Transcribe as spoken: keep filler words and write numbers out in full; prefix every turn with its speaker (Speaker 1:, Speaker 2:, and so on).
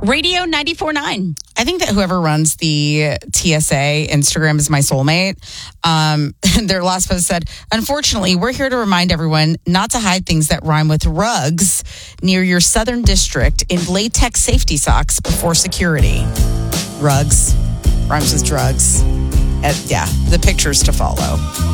Speaker 1: Radio ninety-four point nine.
Speaker 2: I think that whoever runs the T S A Instagram is my soulmate. Um, their last post said, unfortunately, we're here to remind everyone not to hide things that rhyme with rugs near your southern district in latex safety socks before security. Rugs rhymes with drugs. Uh, yeah, the pictures to follow.